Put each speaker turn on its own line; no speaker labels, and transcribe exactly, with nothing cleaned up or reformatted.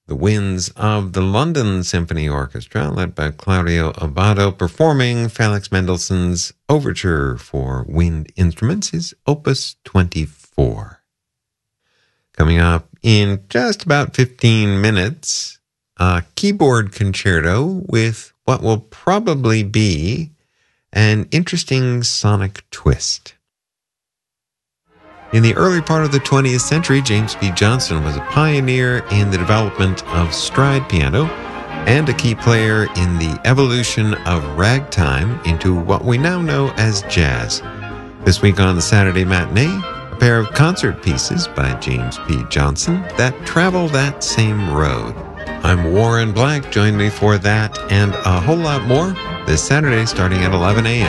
The Winds of the London Symphony Orchestra, led by Claudio Abbado, performing Felix Mendelssohn's Overture for Wind Instruments, his Opus twenty-four. Coming up in just about fifteen minutes, a keyboard concerto with what will probably be an interesting sonic twist. In the early part of the twentieth century, James P. Johnson was a pioneer in the development of stride piano and a key player in the evolution of ragtime into what we now know as jazz. This week on the Saturday Matinee, a pair of concert pieces by James P. Johnson that travel that same road. I'm Warren Black. Join me for that and a whole lot more this Saturday starting at eleven a.m.